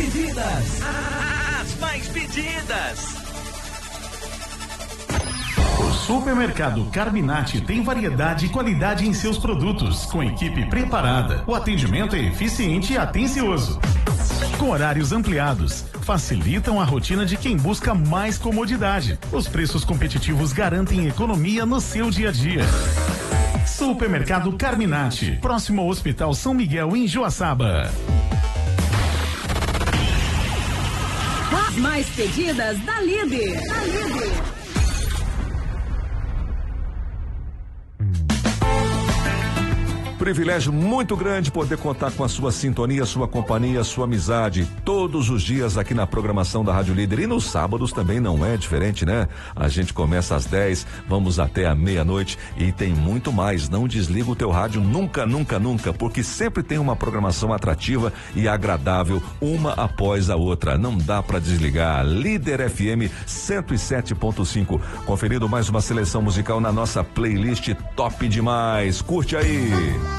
pedidas. As mais pedidas. O Supermercado Carminati tem variedade e qualidade em seus produtos, com equipe preparada. O atendimento é eficiente e atencioso. Com horários ampliados, facilitam a rotina de quem busca mais comodidade. Os preços competitivos garantem economia no seu dia a dia. Supermercado Carminati, próximo ao Hospital São Miguel, em Joaçaba. As mais pedidas da Líder. Privilégio muito grande poder contar com a sua sintonia, sua companhia, sua amizade todos os dias aqui na programação da Rádio Líder, e nos sábados também não é diferente, né? A gente começa às 10, vamos até a meia-noite e tem muito mais. Não desliga o teu rádio nunca, porque sempre tem uma programação atrativa e agradável, uma após a outra. Não dá pra desligar. Líder FM 107.5. Conferindo mais uma seleção musical na nossa playlist top demais. Curte aí.